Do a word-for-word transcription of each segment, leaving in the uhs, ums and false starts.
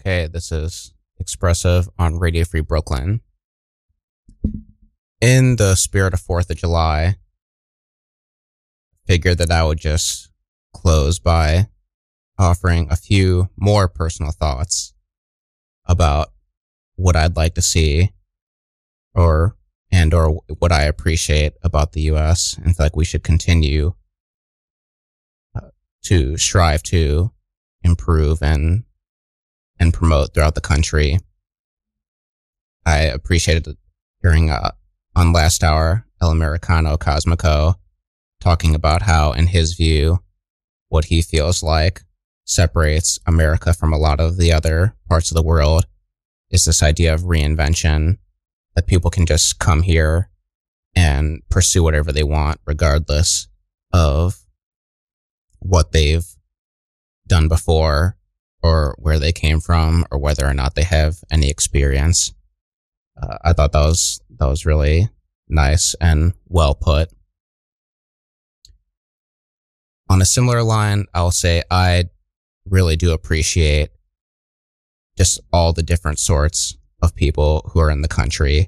Okay, this is Expressive on Radio Free Brooklyn. In the spirit of fourth of July, figured that I would just close by offering a few more personal thoughts about what I'd like to see or and or what I appreciate about the U S and feel like we should continue uh, to strive to improve and and promote throughout the country. I appreciated hearing uh, on Last Hour El Americano Cosmico talking about how, in his view, what he feels like separates America from a lot of the other parts of the world is this idea of reinvention, that people can just come here and pursue whatever they want, regardless of what they've done before or where they came from or whether or not they have any experience. Uh, I thought that was, that was really nice and well put. On a similar line, I'll say I really do appreciate just all the different sorts of people who are in the country.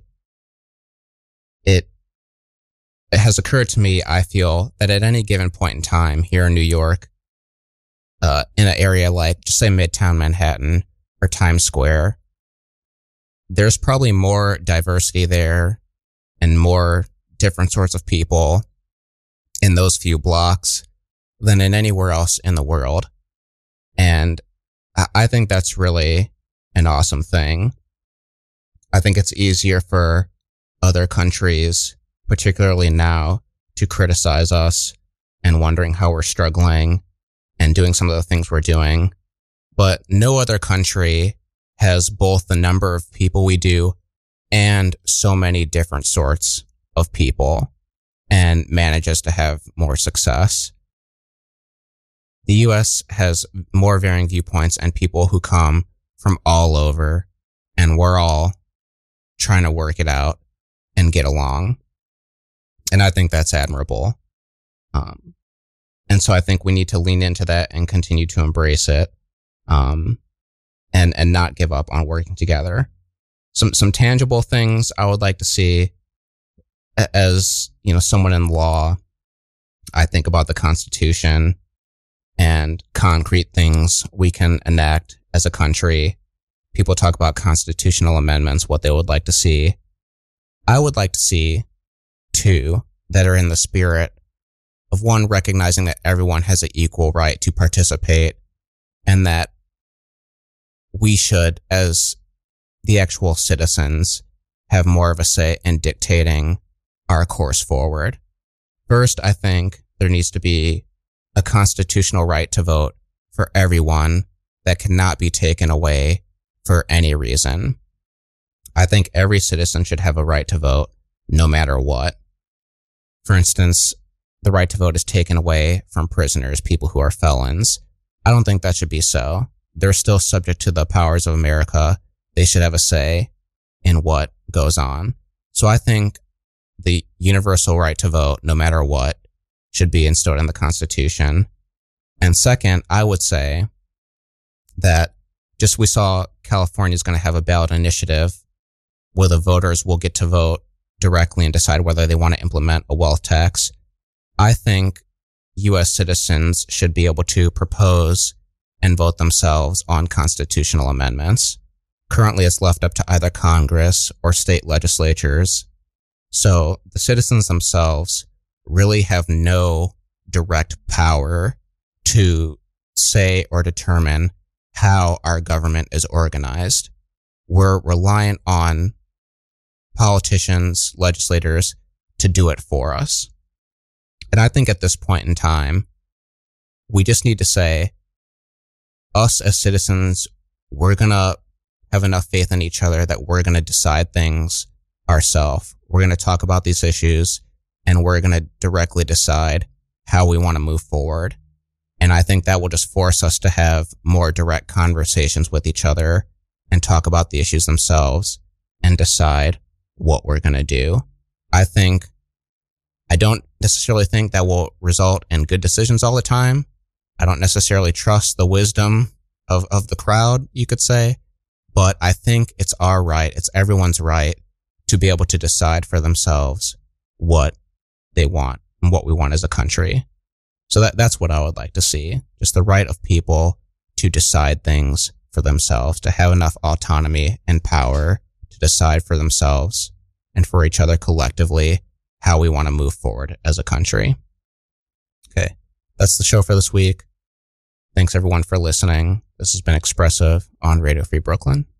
It, it has occurred to me, I feel, that at any given point in time here in New York, uh, in an area like, just say Midtown Manhattan or Times Square, there's probably more diversity there and more different sorts of people in those few blocks than in anywhere else in the world. And I think that's really an awesome thing. I think it's easier for other countries, particularly now, to criticize us and wondering how we're struggling and doing some of the things we're doing. But no other country has both the number of people we do and so many different sorts of people and manages to have more success. The U S has more varying viewpoints and people who come from all over, and we're all trying to work it out and get along. And I think that's admirable. Um, and so I think we need to lean into that and continue to embrace it, um, and, and not give up on working together. Some, some tangible things I would like to see as, you know, someone in law. I think about the Constitution and concrete things we can enact as a country. People talk about constitutional amendments, what they would like to see. I would like to see two that are in the spirit of, one, recognizing that everyone has an equal right to participate and that we should, as the actual citizens, have more of a say in dictating our course forward. First, I think there needs to be a constitutional right to vote for everyone that cannot be taken away for any reason. I think every citizen should have a right to vote no matter what. For instance, the right to vote is taken away from prisoners, people who are felons. I don't think that should be so. They're still subject to the powers of America. They should have a say in what goes on. So I think the universal right to vote, no matter what, should be instilled in the Constitution. And second, I would say that just we saw California is going to have a ballot initiative where the voters will get to vote directly and decide whether they want to implement a wealth tax. I think U S citizens should be able to propose and vote themselves on constitutional amendments. Currently, it's left up to either Congress or state legislatures. So the citizens themselves really have no direct power to say or determine how our government is organized. We're reliant on politicians, legislators to do it for us. And I think at this point in time, we just need to say, us as citizens, we're going to have enough faith in each other that we're going to decide things ourselves. We're going to talk about these issues and we're going to directly decide how we want to move forward. And I think that will just force us to have more direct conversations with each other and talk about the issues themselves and decide what we're going to do. I think, I don't necessarily think that will result in good decisions all the time. I don't necessarily trust the wisdom of, of the crowd, you could say. But I think it's our right, it's everyone's right to be able to decide for themselves what they want and what we want as a country. So that that's what I would like to see. Just the right of people to decide things for themselves, to have enough autonomy and power to decide for themselves and for each other collectively how we want to move forward as a country. Okay, that's the show for this week. Thanks everyone for listening. This has been Expressive on Radio Free Brooklyn.